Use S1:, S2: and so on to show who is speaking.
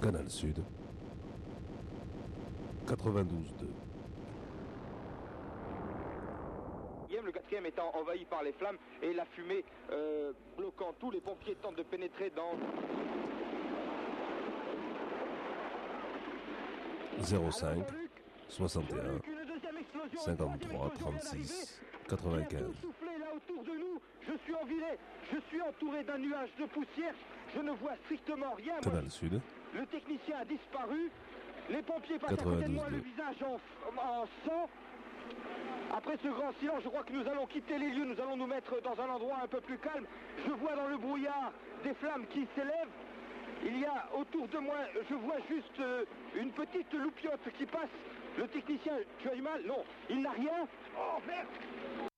S1: Canal Sud 92.2.
S2: Le quatrième étant envahi par les flammes et la fumée bloquant tout. Les pompiers tentent de pénétrer dans...
S1: 05 61 53 36 95.
S2: Soufflé là autour de nous, je suis entouré d'un nuage de poussière, je ne vois strictement rien.
S1: Canal Sud.
S2: Le technicien a disparu, les pompiers passent à côté de moi, le visage en sang. Après ce grand silence, je crois que nous allons quitter les lieux, nous allons nous mettre dans un endroit un peu plus calme. Je vois dans le brouillard des flammes qui s'élèvent. Il y a autour de moi, je vois juste une petite loupiote qui passe. Le technicien, tu as du mal? Non, il n'a rien. Oh merde!